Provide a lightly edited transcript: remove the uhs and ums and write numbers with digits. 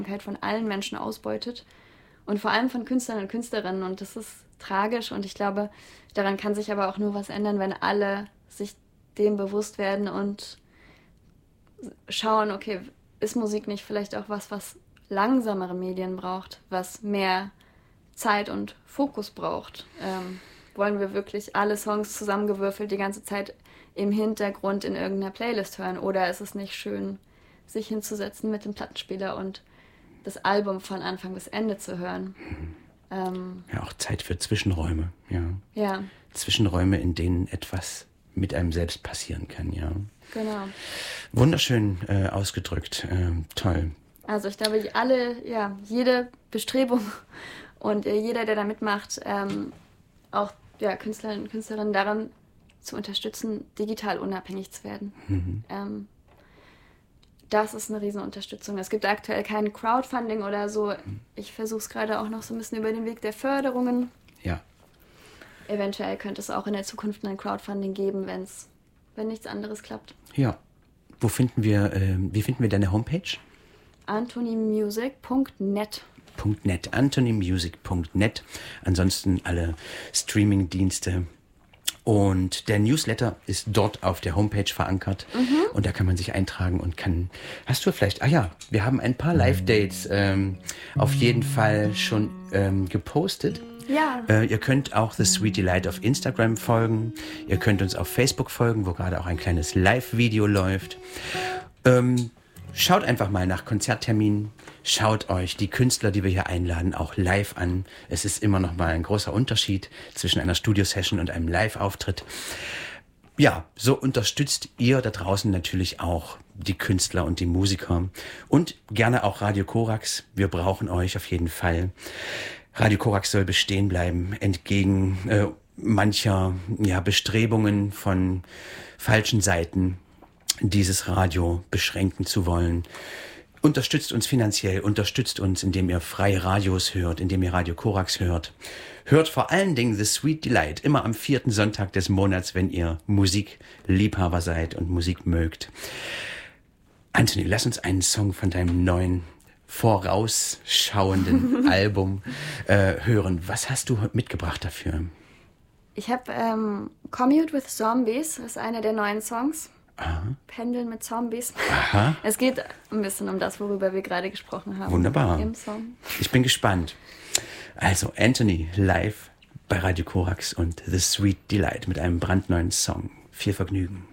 von allen Menschen ausbeutet und vor allem von Künstlern und Künstlerinnen. Und das ist tragisch und ich glaube, daran kann sich aber auch nur was ändern, wenn alle sich dem bewusst werden und schauen, okay, ist Musik nicht vielleicht auch was langsamere Medien braucht, was mehr Zeit und Fokus braucht? Wollen wir wirklich alle Songs zusammengewürfelt die ganze Zeit im Hintergrund in irgendeiner Playlist hören? Oder ist es nicht schön, sich hinzusetzen mit dem Plattenspieler und das Album von Anfang bis Ende zu hören? Ja, auch Zeit für Zwischenräume. Ja. Zwischenräume, in denen etwas mit einem selbst passieren kann, ja. Genau. Wunderschön ausgedrückt. Toll. Also ich glaube, jede Bestrebung und jeder, der da mitmacht, auch Künstler und Künstlerinnen daran zu unterstützen, digital unabhängig zu werden. Mhm. Das ist eine Riesenunterstützung. Es gibt aktuell kein Crowdfunding oder so. Ich versuche es gerade auch noch so ein bisschen über den Weg der Förderungen. Ja. Eventuell könnte es auch in der Zukunft ein Crowdfunding geben, wenn nichts anderes klappt. Ja. Wie finden wir deine Homepage? antonymusic.net. antonymusic.net. Ansonsten alle Streaming-Dienste. Und der Newsletter ist dort auf der Homepage verankert. Und da kann man sich eintragen und hast du vielleicht, wir haben ein paar Live-Dates auf jeden Fall schon gepostet. Ja. Ihr könnt auch The Sweet Delight auf Instagram folgen. Ihr könnt uns auf Facebook folgen, wo gerade auch ein kleines Live-Video läuft. Schaut einfach mal nach Konzertterminen. Schaut euch die Künstler, die wir hier einladen, auch live an. Es ist immer noch mal ein großer Unterschied zwischen einer Studio-Session und einem Live-Auftritt. Ja, so unterstützt ihr da draußen natürlich auch die Künstler und die Musiker. Und gerne auch Radio Korax. Wir brauchen euch auf jeden Fall. Radio Korax soll bestehen bleiben, entgegen mancher Bestrebungen von falschen Seiten, dieses Radio beschränken zu wollen. Unterstützt uns finanziell, unterstützt uns, indem ihr freie Radios hört, indem ihr Radio Korax hört. Hört vor allen Dingen The Sweet Delight, immer am 4. Sonntag des Monats, wenn ihr Musikliebhaber seid und Musik mögt. Anthony, lass uns einen Song von deinem neuen, vorausschauenden Album hören. Was hast du mitgebracht dafür? Ich habe Commute with Zombies, das ist einer der neuen Songs. Aha. Pendeln mit Zombies. Aha. Es geht ein bisschen um das, worüber wir gerade gesprochen haben. Wunderbar. Im Song. Ich bin gespannt. Also Anthony live bei Radio Korax und The Sweet Delight mit einem brandneuen Song. Viel Vergnügen.